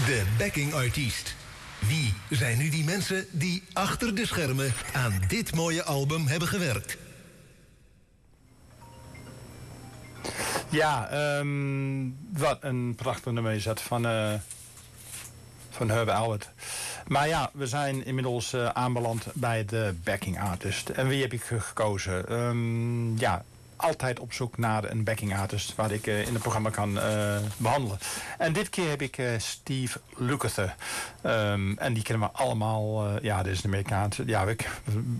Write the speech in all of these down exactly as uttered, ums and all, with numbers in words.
De backing artiest. Wie zijn nu die mensen die achter de schermen aan dit mooie album hebben gewerkt? Ja, um, wat een prachtig nummer is dat van, uh, van Herb Alpert. Maar ja, we zijn inmiddels uh, aanbeland bij de backing artist. En wie heb ik gekozen? Um, ja, altijd op zoek naar een backing artist waar ik uh, in het programma kan uh, behandelen. En dit keer heb ik uh, Steve Lukather. Um, en die kennen we allemaal. Uh, ja, dit is een Amerikaanse. Ja, ik,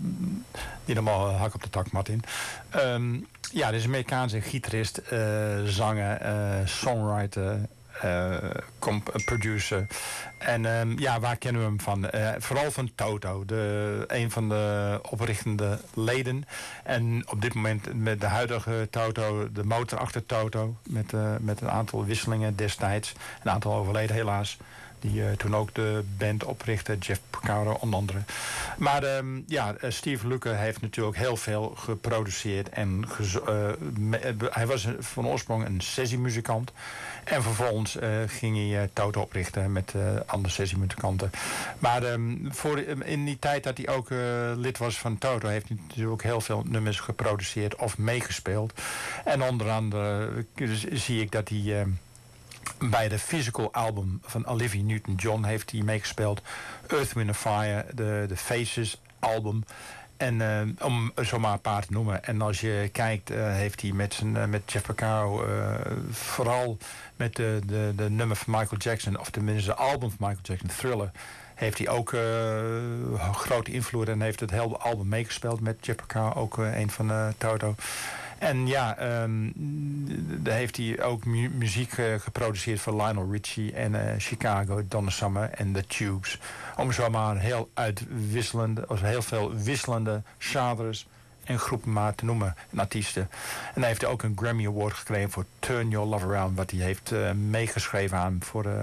niet helemaal hak op de tak, Martin. Um, ja, dit is een Amerikaanse gitarist, uh, zanger, uh, songwriter. Uh, comp- producer. En um, ja, waar kennen we hem van? Uh, vooral van Toto, de, een van de oprichtende leden. En op dit moment met de huidige Toto, de motor achter Toto, met, uh, met een aantal wisselingen destijds. Een aantal overleden helaas. Die uh, toen ook de band oprichtte, Jeff Porcaro onder andere. Maar um, ja, Steve Lukather heeft natuurlijk heel veel geproduceerd. En gez- uh, me, uh, hij was van oorsprong een sessiemuzikant. En vervolgens uh, ging hij uh, Toto oprichten met uh, andere sessiemuzikanten. Maar um, voor, um, in die tijd dat hij ook uh, lid was van Toto, heeft hij natuurlijk heel veel nummers geproduceerd of meegespeeld. En onder andere uh, zie ik dat hij Uh, bij de Physical album van Olivia Newton-John heeft hij meegespeeld. Earth, Wind and Fire, de, de Faces album. En uh, om zomaar een paar te noemen. En als je kijkt, uh, heeft hij met, zijn, uh, met Jeff Porcaro uh, vooral met de, de, de nummer van Michael Jackson, of tenminste de album van Michael Jackson, Thriller, heeft hij ook uh, grote invloed en heeft het hele album meegespeeld met Jeff Porcaro, ook uh, een van uh, Toto. En ja, um, daar heeft hij ook mu- muziek uh, geproduceerd voor Lionel Richie en uh, Chicago, Donna Summer en The Tubes. Om zomaar heel uitwisselende, of heel veel wisselende genres en groepen maar te noemen, en artiesten. En hij heeft ook een Grammy Award gekregen voor Turn Your Love Around, wat hij heeft uh, meegeschreven aan voor uh,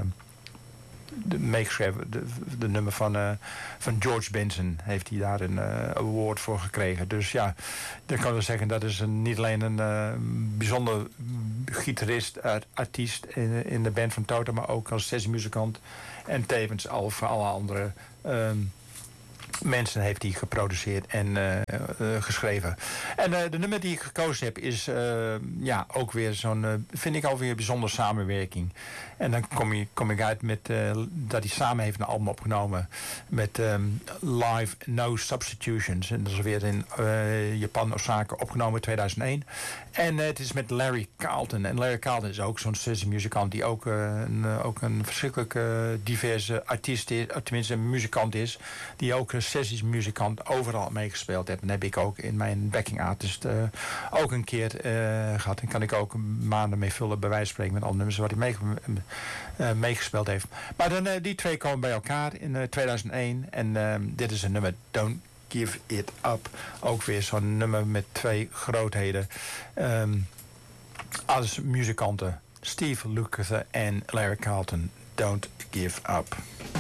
de, meegeschreven, de, de nummer van, uh, van George Benson heeft hij daar een uh, award voor gekregen. Dus ja, dan kan we zeggen dat is een, niet alleen een uh, bijzonder gitarist, uh, artiest in, in de band van Toto, maar ook als sessiemuzikant en tevens al voor alle andere um, mensen heeft hij geproduceerd en uh, uh, geschreven. En uh, de nummer die ik gekozen heb is uh, ja, ook weer zo'n, uh, vind ik alweer een bijzondere samenwerking. En dan kom, je, kom ik uit met uh, dat hij samen heeft een album opgenomen met um, Live No Substitutions. En dat is weer in uh, Japan, Osaka, opgenomen in tweeduizend één. En uh, het is met Larry Carlton. En Larry Carlton is ook zo'n sessiemuzikant die ook, uh, een, uh, ook een verschrikkelijk uh, diverse artiest is, tenminste een muzikant is, die ook uh, sessiesmuzikant overal meegespeeld heeft. En heb ik ook in mijn backing artist uh, ook een keer uh, gehad. En kan ik ook maanden mee vullen, bij wijze van spreken, met alle nummers wat hij mee, uh, meegespeeld heeft. Maar dan, uh, die twee komen bij elkaar in uh, tweeduizend één. En uh, dit is een nummer, Don't Give It Up. Ook weer zo'n nummer met twee grootheden. Um, als muzikanten, Steve Lukather en Larry Carlton. Don't Give Up.